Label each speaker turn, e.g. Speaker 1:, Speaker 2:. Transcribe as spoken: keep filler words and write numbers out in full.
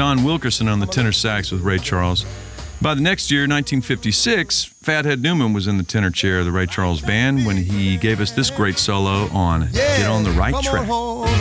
Speaker 1: Don Wilkerson on the tenor sax with Ray Charles. By the next year, nineteen fifty-six, Fathead Newman was in the tenor chair of the Ray Charles Band when he gave us this great solo on Get on the Right Track.